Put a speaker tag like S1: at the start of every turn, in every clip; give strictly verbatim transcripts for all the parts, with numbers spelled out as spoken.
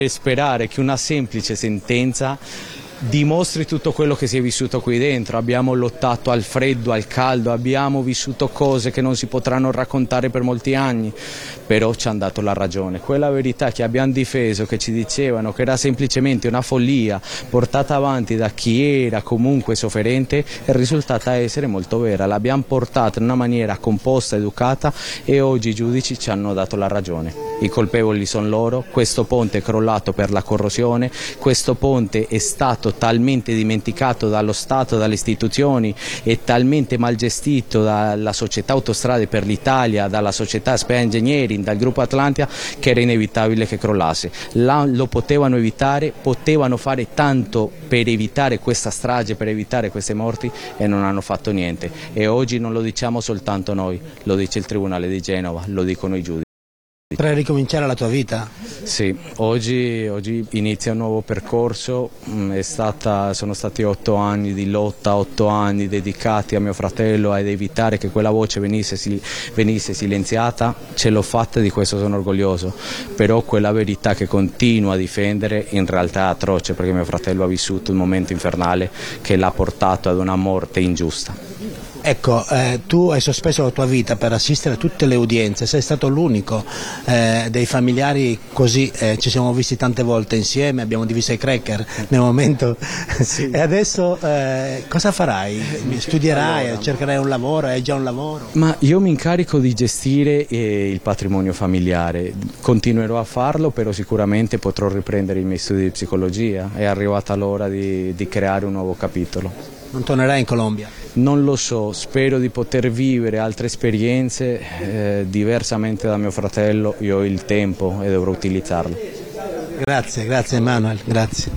S1: E sperare che una semplice sentenza dimostri tutto quello che si è vissuto qui dentro. Abbiamo lottato al freddo, al caldo, abbiamo vissuto cose che non si potranno raccontare per molti anni, però ci hanno dato la ragione. Quella verità che abbiamo difeso, che ci dicevano che era semplicemente una follia portata avanti da chi era comunque sofferente, è risultata essere molto vera. L'abbiamo portata in una maniera composta, educata, e oggi i giudici ci hanno dato la ragione. I colpevoli sono loro, questo ponte è crollato per la corrosione, questo ponte è stato talmente dimenticato dallo Stato, dalle istituzioni, e talmente mal gestito dalla società Autostrade per l'Italia, dalla società Spea Engineering, dal gruppo Atlantia, che era inevitabile che crollasse. Là lo potevano evitare, potevano fare tanto per evitare questa strage, per evitare queste morti, e non hanno fatto niente. E oggi non lo diciamo soltanto noi, lo dice il Tribunale di Genova, lo dicono i giudici.
S2: Per ricominciare la tua vita?
S1: Sì, oggi, oggi inizia un nuovo percorso. È stata, sono stati otto anni di lotta, otto anni dedicati a mio fratello, ad evitare che quella voce venisse, venisse silenziata. Ce l'ho fatta, di questo sono orgoglioso, però quella verità che continuo a difendere in realtà è atroce, perché mio fratello ha vissuto un momento infernale che l'ha portato ad una morte ingiusta.
S2: Ecco, eh, tu hai sospeso la tua vita per assistere a tutte le udienze, sei stato l'unico eh, dei familiari così, eh, ci siamo visti tante volte insieme, abbiamo diviso i cracker nel momento, sì. E adesso eh, cosa farai? Studierai, allora, cercherai un lavoro, hai già un lavoro?
S1: Ma io mi incarico di gestire eh, il patrimonio familiare, continuerò a farlo, però sicuramente potrò riprendere i miei studi di psicologia, è arrivata l'ora di, di creare un nuovo capitolo.
S2: Non tornerai in Colombia?
S1: Non lo so, spero di poter vivere altre esperienze, eh, diversamente da mio fratello. Io ho il tempo e dovrò utilizzarlo.
S2: Grazie, grazie Emanuel, grazie.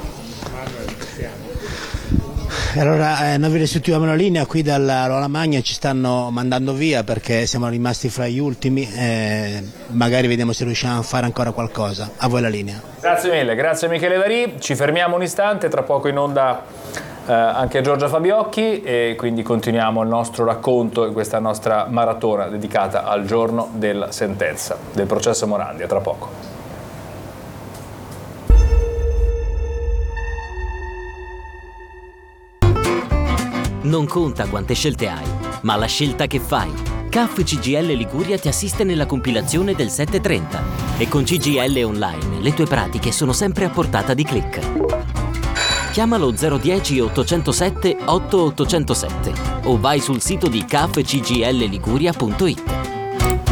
S2: Allora eh, noi vi restituiamo la linea qui dalla Rola Magna, ci stanno mandando via perché siamo rimasti fra gli ultimi, eh, magari vediamo se riusciamo a fare ancora qualcosa. A voi la linea.
S3: Grazie mille, grazie Michele Varì, ci fermiamo un istante, tra poco in onda Eh, anche Giorgia Fabiocchi, e quindi continuiamo il nostro racconto in questa nostra maratona dedicata al giorno della sentenza del processo Morandi. A tra poco.
S4: Non conta quante scelte hai, ma la scelta che fai. C A F C G I L Liguria ti assiste nella compilazione del settecentotrenta e con C G I L Online le tue pratiche sono sempre a portata di click. Chiamalo zero dieci ottocentosette otto ottocentosette o vai sul sito di c a f c g l liguria punto i t.